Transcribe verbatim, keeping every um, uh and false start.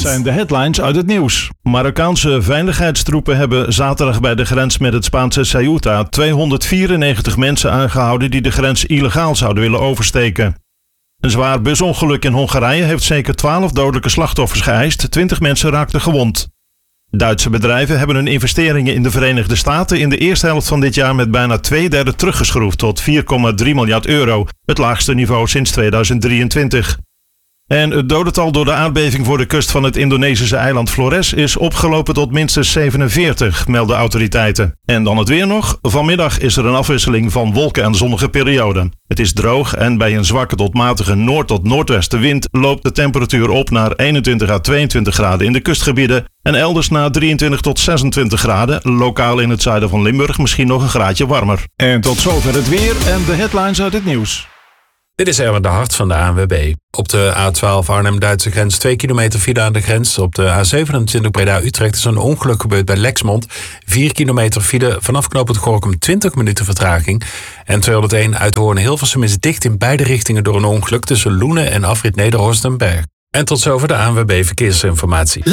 zijn de headlines uit het nieuws. Marokkaanse veiligheidstroepen hebben zaterdag bij de grens met het Spaanse Ceuta tweehonderdvierennegentig mensen aangehouden die de grens illegaal zouden willen oversteken. Een zwaar busongeluk in Hongarije heeft zeker twaalf dodelijke slachtoffers geëist, twintig mensen raakten gewond. Duitse bedrijven hebben hun investeringen in de Verenigde Staten in de eerste helft van dit jaar met bijna twee derde teruggeschroefd tot vier komma drie miljard euro, het laagste niveau sinds tweeduizend drieëntwintig. En het dodental door de aardbeving voor de kust van het Indonesische eiland Flores is opgelopen tot minstens zevenenveertig, melden autoriteiten. En dan het weer nog. Vanmiddag is er een afwisseling van wolken en zonnige perioden. Het is droog en bij een zwakke tot matige noord- tot noordwestenwind loopt de temperatuur op naar eenentwintig à tweeëntwintig graden in de kustgebieden en elders naar drieëntwintig tot zesentwintig graden, lokaal in het zuiden van Limburg misschien nog een graadje warmer. En tot zover het weer en de headlines uit het nieuws. Dit is Erwin de Hart van de A N W B. Op de A twaalf Arnhem-Duitse grens twee kilometer file aan de grens. Op de A zevenentwintig Breda-Utrecht is een ongeluk gebeurd bij Lexmond. vier kilometer file vanaf knooppunt Gorinchem twintig minuten vertraging. En tweehonderdéén Uithoorn-Hilversum is dicht in beide richtingen door een ongeluk tussen Loenen en afrit Nederhorst en Berg. En tot zover de A N W B Verkeersinformatie.